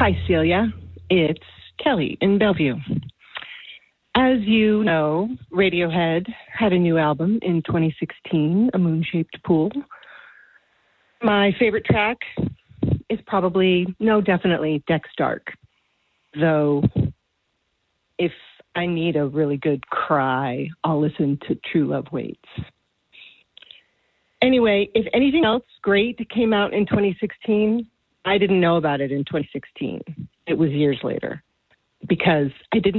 Hi, Celia. It's Kelly in Bellevue. As you know, Radiohead had a new album in 2016, A Moon-Shaped Pool. My favorite track is definitely Dex Dark. Though, if I need a really good cry, I'll listen to True Love Waits. Anyway, if anything else great came out in 2016, I didn't know about it in 2016. It was years later because I didn't